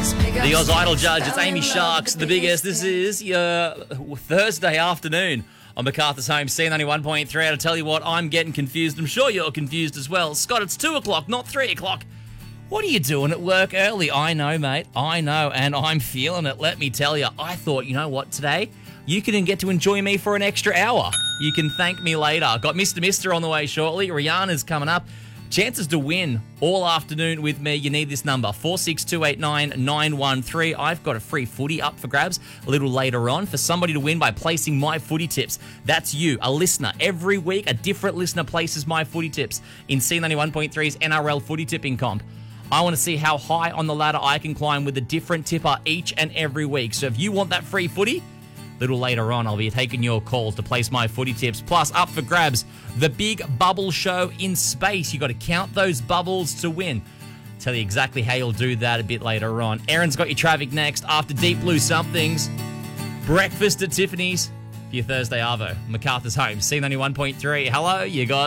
The Oz Idol judge, it's Amy Sharks, the biggest. This is your Thursday afternoon on MacArthur's Home, C91.3. And I tell you what, I'm getting confused. I'm sure you're confused as well. Scott, it's 2 o'clock, not 3 o'clock. What are you doing at work early? I know, mate. I know, and I'm feeling it. Let me tell you, I thought, you know what, today you can get to enjoy me for an extra hour. You can thank me later. Got Mr. Mister on the way shortly. Rihanna's coming up. Chances to win all afternoon with me. You need this number, 46289 I've got a free footy up for grabs a little later on for somebody to win by placing my footy tips. That's you, a listener. Every week, a different listener places my footy tips in C91.3's NRL footy tipping comp. I want to see how high on the ladder I can climb with a different tipper each and every week. So if you want that free footy, a little later on, I'll be taking your calls to place my footy tips. Plus, up for grabs, the big bubble show in space. You got to count those bubbles to win. Tell you exactly how you'll do that a bit later on. Aaron's got your traffic next after Deep Blue Somethings. Breakfast at Tiffany's for your Thursday Arvo. MacArthur's Home, C91.3. Hello, you guys.